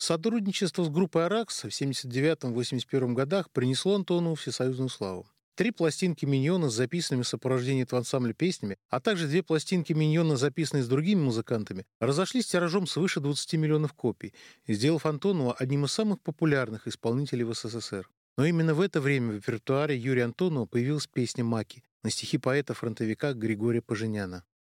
Сотрудничество с группой «Аракс» в 79-81 годах принесло Антонову всесоюзную славу. 3 пластинки «Миньона» с записанными в сопровождении этого ансамбля песнями, а также 2 пластинки «Миньона», записанные с другими музыкантами, разошлись тиражом свыше 20 миллионов копий, сделав Антонова одним из самых популярных исполнителей в СССР. Но именно в это время в репертуаре Юрия Антонова появилась песня «Маки» на стихи поэта-фронтовика Григория Поженяна.